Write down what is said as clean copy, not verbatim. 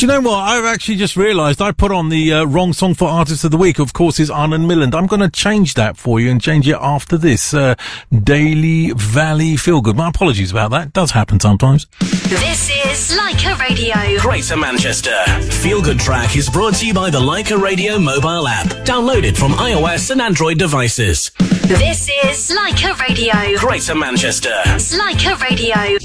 Do you know what? I've actually just realised I put on the wrong song for Artist of the Week, of course, is Arnon Milland. I'm going to change that for you and change it after this. Daily Valley Feel Good. My apologies about that. It does happen sometimes. This is Leica Radio. Greater Manchester. Feel Good Track is brought to you by the Leica Radio mobile app. Download it from iOS and Android devices. This is Leica Radio. Greater Manchester. Leica Radio.